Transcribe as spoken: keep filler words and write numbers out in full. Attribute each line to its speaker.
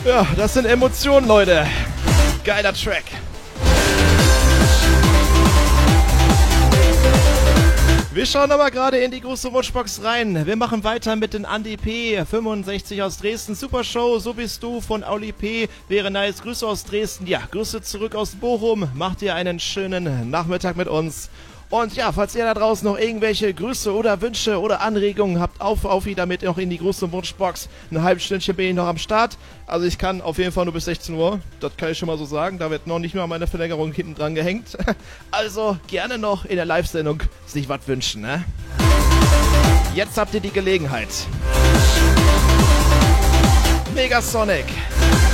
Speaker 1: Ja, das sind Emotionen, Leute. Geiler Track. Wir schauen aber gerade in die große Wunschbox rein. Wir machen weiter mit den Andi P. fünfundsechzig aus Dresden. Super Show, so bist du von Auli P. Wäre nice. Grüße aus Dresden. Ja, Grüße zurück aus Bochum. Macht ihr einen schönen Nachmittag mit uns. Und ja, falls ihr da draußen noch irgendwelche Grüße oder Wünsche oder Anregungen habt, auf, auf wieder mit noch in die große Wunschbox. Ein halbes Stündchen bin ich noch am Start. Also ich kann auf jeden Fall nur bis sechzehn Uhr. Das kann ich schon mal so sagen. Da wird noch nicht mal meine Verlängerung hinten dran gehängt. Also gerne noch in der Live-Sendung sich was wünschen, ne? Jetzt habt ihr die Gelegenheit. Megasonic.